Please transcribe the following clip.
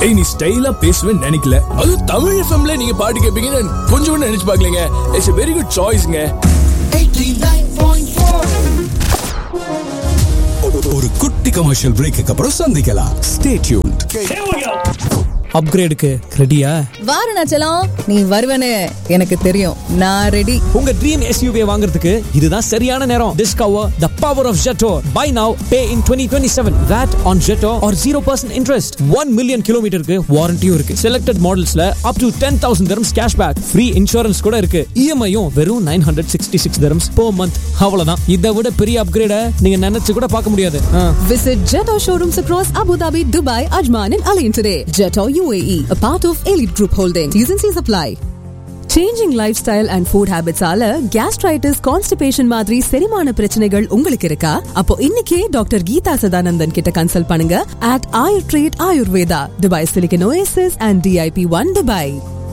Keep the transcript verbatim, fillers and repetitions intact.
ஏய் நீ ஸ்டைலா பேசுவேன்னு நினைக்கல, அதுவும் தமிழ் எஃப்எம்ல நீங்க பாட்டு கேட்பீங்கன்னு கொஞ்சம் கூட நினைச்சு பார்க்கலங்க. It's a very good choiceங்க. eighty-nine point four. ஒரு குட்டி கமர்ஷியல் பிரேக்கு அப்புறம் சந்திக்கலாம். Stay tuned. அப்கிரேடுக்கு ரெடியா? வாரணாச்சலம், நீ வருவனே எனக்கு தெரியும். நான் ரெடி. உங்க ட்ரீம் எஸ்யூவி வாங்குறதுக்கு இதுதான் சரியான நேரம். Discover the power of Jetor. Buy now, pay in twenty twenty-seven. V A T on Jetor or zero percent interest. one million கிலோமீட்டருக்கு வாரண்டியும் இருக்கு. Selected modelsல up to ten thousand dirhams cashback. Free insurance கூட இருக்கு. E M I-யும் வெறும் nine hundred sixty-six dirhams per month. அவ்வளவுதான். இதை விட பெரிய அப்கிரேட நீங்க நினைச்சு கூட பார்க்க முடியாது. Visit Jetor showrooms across Abu Dhabi, Dubai, Ajman and Alain today. Jetor U A E, a part of Elite Group Holding. T's and C's apply. Changing lifestyle and food habits ஆல gastritis, constipation மாதிரி செரிமான பிரச்சனைகள் உங்களுக்கு இருக்கா? அப்போ இன்னைக்கே doctor Geetha Sadanandan கிட்ட consult பண்ணுங்க at Ayurtreat Ayurveda, Dubai Silicon Oasis and D I P one Dubai.